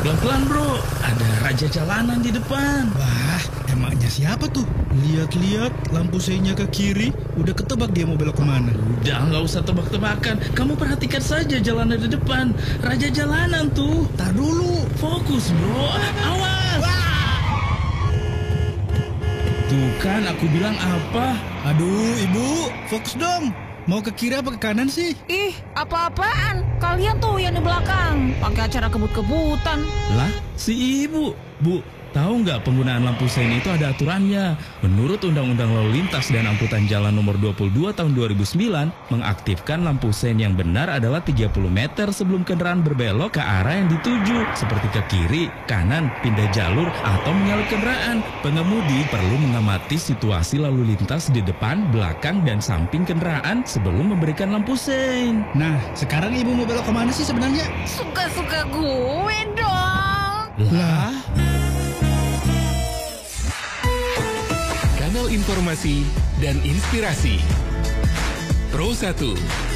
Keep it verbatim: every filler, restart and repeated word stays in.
Pelan-pelan bro, ada raja jalanan di depan. Wah, emangnya siapa tuh? Lihat-lihat lampu seinya ke kiri, udah ketebak dia mau belok kemana. Udah, nggak usah tebak-tebakan. Kamu perhatikan saja jalanan di depan. Raja jalanan tuh. Tar dulu. Fokus bro, awas. Tuh kan aku bilang apa? Aduh, ibu, fokus dong. Mau ke kiri apa ke kanan sih? Ih, apa-apaan? Kalian tuh yang di belakang pakai acara kebut-kebutan. Lah, si ibu. Bu, tahu nggak penggunaan lampu sein itu ada aturannya? Menurut Undang-Undang Lalu Lintas dan Angkutan Jalan Nomor dua puluh dua Tahun dua ribu sembilan, mengaktifkan lampu sein yang benar adalah tiga puluh meter sebelum kendaraan berbelok ke arah yang dituju, seperti ke kiri, kanan, pindah jalur, atau menyalip kendaraan. Pengemudi perlu mengamati situasi lalu lintas di depan, belakang, dan samping kendaraan sebelum memberikan lampu sein. Nah, sekarang ibu mau belok kemana sih sebenarnya? Suka-suka gue dong. Lah, Kanal informasi dan inspirasi. Pro satu.